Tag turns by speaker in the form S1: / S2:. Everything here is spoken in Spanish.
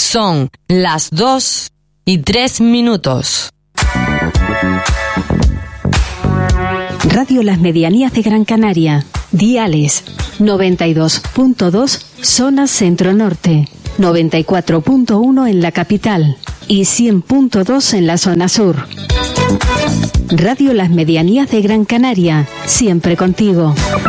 S1: Son las 2:03.
S2: Radio Las Medianías de Gran Canaria. Diales 92.2 zona centro-norte, 94.1 en la capital y 100.2 en la zona sur. Radio Las Medianías de Gran Canaria, siempre contigo.